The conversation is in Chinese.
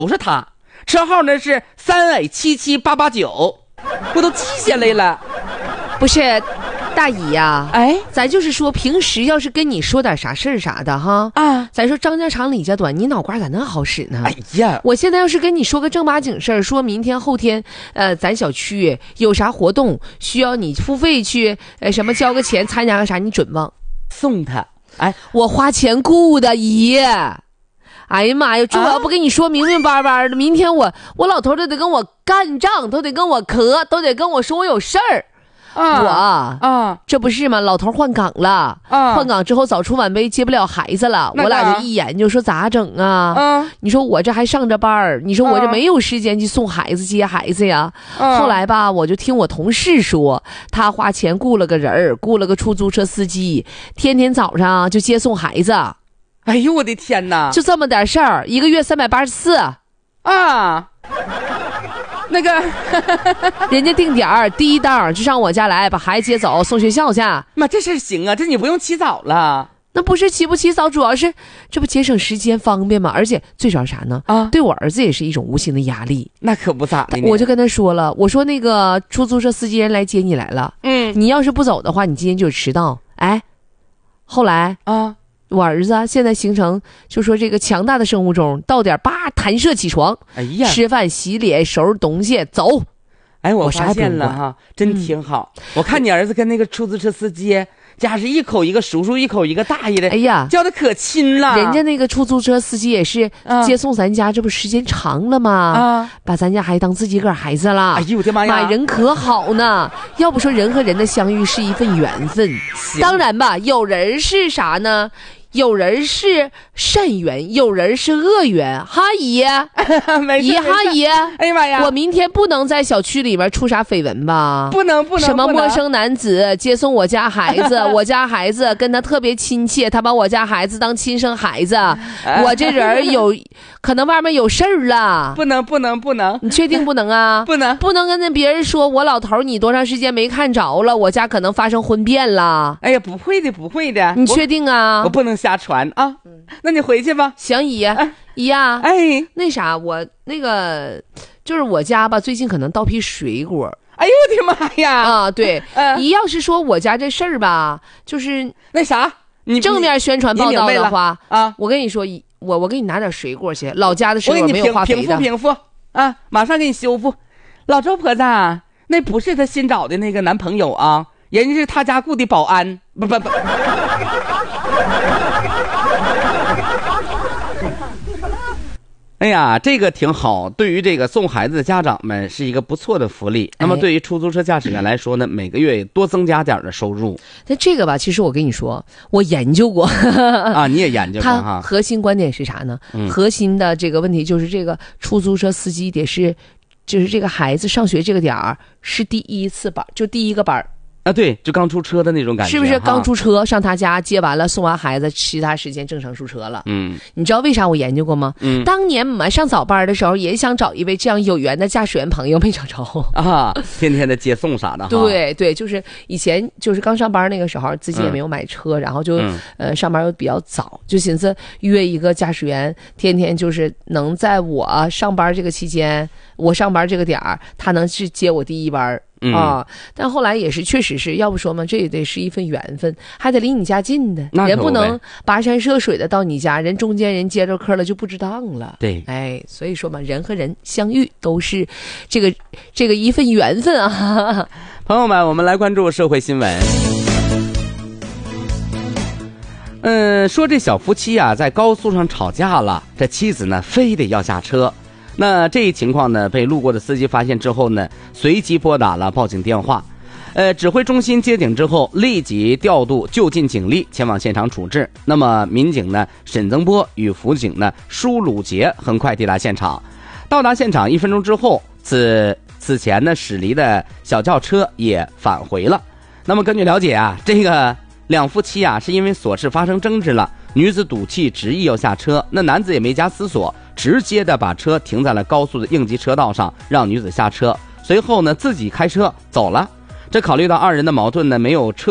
不是他，车号呢是3A77889，我都记下来了。 不是，大姨呀， 哎， 咱就是说平时要是跟你说点啥事儿啥的哈啊，咱说张家长李家短，你脑瓜咋那好使呢？ 哎呀， 我现在要是跟你说个正八经事儿，说明天后天咱小区有啥活动需要你付费去什么交个钱参加个啥，你准忘送他。哎， 我花钱雇的姨。哎呀妈呀！这我要不跟你说明明白白的，明天我老头都得跟我干仗，都得跟我磕，都得跟我说我有事儿。这不是吗？老头换岗了，换岗之后早出晚归，接不了孩子了。我俩就一研究说咋整啊？你说我这还上着班儿，你说我这没有时间去送孩子接孩子呀。后来吧，我就听我同事说，他花钱雇了个人，雇了个出租车司机，天天早上就接送孩子。 哎呦我的天哪！ 就这么点事儿，一个月384 啊！那个人家定点儿第一档就上我家来把孩子接走送学校去。 妈，这事儿行啊，这你不用起早了。 那不是起不起早，主要是这不节省时间方便吗？而且最主要啥呢？对我儿子也是一种无形的压力。 那可不咋的。 我就跟他说了，我说那个出租车司机人来接你来了，你要是不走的话，你今天就迟到。哎，后来我儿子现在形成就说这个强大的生物钟，到点叭弹射起床，哎呀，吃饭洗脸收拾东西走。 哎，我发现了哈，真挺好。我看你儿子跟那个出租车司机家是一口一个叔叔，一口一个大爷的，哎呀，叫的可亲了。 人家那个出租车司机也是接送咱家，这不时间长了吗？把咱家孩子当自己个孩子了。 哎呦我的妈呀， 人可好呢。要不说人和人的相遇是一份缘分，当然吧，有人是啥呢？有人是善缘，有人是恶缘。哈姨，姨哈姨， 哎呀妈呀， 我明天不能在小区里面出啥绯闻吧？ 不能， 什么陌生男子接送我家孩子，我家孩子跟他特别亲切，他把我家孩子当亲生孩子，我这人可能外面有事儿了。 不能， 你确定不能啊？ 不能跟那别人说我老头你多长时间没看着了，我家可能发生婚变了。 哎呀，不会的， 你确定啊？ 我不能瞎传啊。那你回去吧。 行，姨呀， 哎， 那啥，我那个就是我家吧，最近可能到批水果。 哎呦我的妈呀！ 啊，对，姨要是说我家这事儿吧，就是那啥，你正面宣传报道的话啊， 我跟你说，我给你拿点水果去，老家的水果没有化肥的。 平复啊，马上给你修复。老周婆子，那不是他新找的那个男朋友啊，人家是他家雇的保安，不。哎呀，这个挺好，对于这个送孩子的家长们是一个不错的福利。那么对于出租车驾驶员来说呢，每个月多增加点的收入。 那这个吧，其实我跟你说，我研究过啊，你也研究过哈。 它核心观点是啥呢？核心的这个问题就是这个出租车司机得是，就是这个孩子上学这个点儿是第一次班，就第一个班。 啊，对，就刚出车的那种感觉， 是不是刚出车上他家接完了送完孩子，其他时间正常出车了？你知道为啥我研究过吗？当年我们上早班的时候也想找一位这样有缘的驾驶员朋友，没找着啊，天天的接送啥的。 对，就是以前就是刚上班那个时候，自己也没有买车，然后就上班又比较早，就寻思约一个驾驶员，天天就是能在我上班这个期间，我上班这个点儿，他能去接我第一班。但后来也是确实是要不说嘛，这也得是一份缘分，还得离你家近的人，不能跋山涉水的到你家，人中间人接着客了就不值当了。 对， 哎，所以说嘛，人和人相遇都是这个一份缘分啊。 朋友们，我们来关注社会新闻。说这小夫妻啊，在高速上吵架了，这妻子呢非得要下车。那这一情况呢，被路过的司机发现之后呢，随即拨打了报警电话。指挥中心接警之后，立即调度就近警力前往现场处置。那么民警呢沈增波与辅警呢舒鲁杰很快抵达现场。到达现场1分钟之后，此前呢驶离的小轿车也返回了。那么根据了解啊，这个两夫妻啊是因为琐事发生争执了，女子赌气执意要下车，那男子也没加思索，直接的把车停在了高速的应急车道上，让女子下车，随后呢自己开车走了。这考虑到二人的矛盾呢没有彻